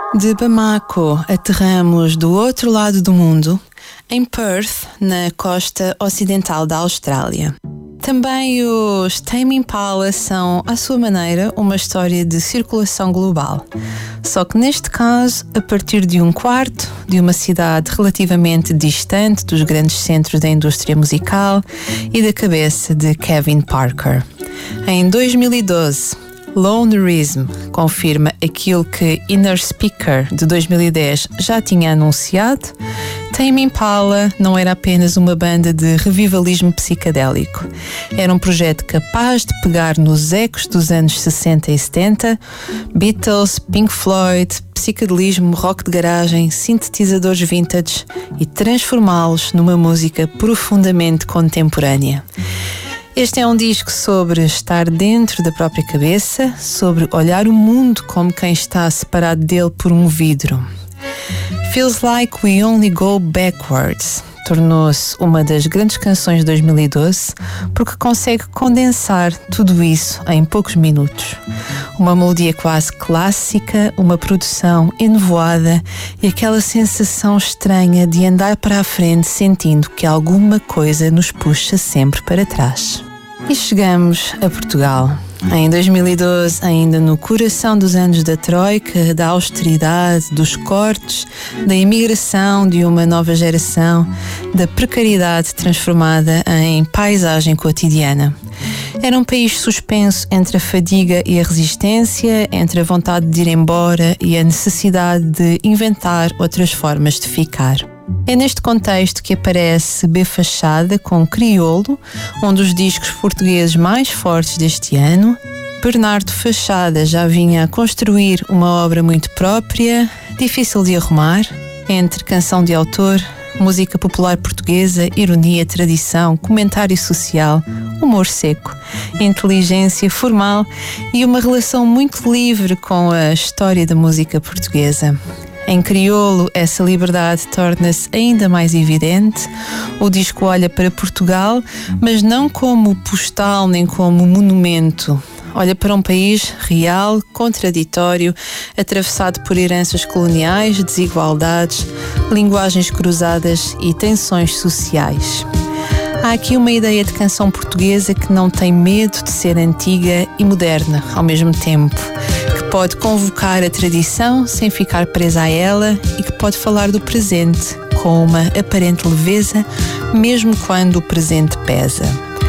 De Bamako, aterramos do outro lado do mundo, em Perth, na costa ocidental da Austrália. Também os Tame Impala são, à sua maneira, uma história de circulação global. Só que neste caso, a partir de um quarto, de uma cidade relativamente distante dos grandes centros da indústria musical e da cabeça de Kevin Parker. Em 2012, Lonerism confirma aquilo que Inner Speaker de 2010 já tinha anunciado. Tame Impala não era apenas uma banda de revivalismo psicadélico. Era um projeto capaz de pegar nos ecos dos anos 60 e 70, Beatles, Pink Floyd, psicadelismo, rock de garagem, sintetizadores vintage e transformá-los numa música profundamente contemporânea. Este é um disco sobre estar dentro da própria cabeça, sobre olhar o mundo como quem está separado dele por um vidro. Feels Like We Only Go Backwards tornou-se uma das grandes canções de 2012 porque consegue condensar tudo isso em poucos minutos. Uma melodia quase clássica, uma produção enovoada e aquela sensação estranha de andar para a frente sentindo que alguma coisa nos puxa sempre para trás. E chegamos a Portugal. Em 2012, ainda no coração dos anos da Troika, da austeridade, dos cortes, da imigração de uma nova geração, da precariedade transformada em paisagem cotidiana. Era um país suspenso entre a fadiga e a resistência, entre a vontade de ir embora e a necessidade de inventar outras formas de ficar. É neste contexto que aparece B Fachada com Crioulo, um dos discos portugueses mais fortes deste ano. Bernardo Fachada já vinha a construir uma obra muito própria, difícil de arrumar, entre canção de autor, música popular portuguesa, ironia, tradição, comentário social, humor seco, inteligência formal e uma relação muito livre com a história da música portuguesa. Em Crioulo, essa liberdade torna-se ainda mais evidente. O disco olha para Portugal, mas não como postal nem como monumento. Olha para um país real, contraditório, atravessado por heranças coloniais, desigualdades, linguagens cruzadas e tensões sociais. Há aqui uma ideia de canção portuguesa que não tem medo de ser antiga e moderna ao mesmo tempo, que pode convocar a tradição sem ficar presa a ela e que pode falar do presente com uma aparente leveza, mesmo quando o presente pesa.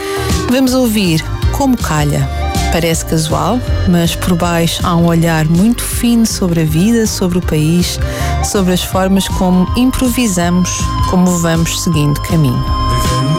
Vamos ouvir Como Calha. Parece casual, mas por baixo há um olhar muito fino sobre a vida, sobre o país, sobre as formas como improvisamos, como vamos seguindo caminho.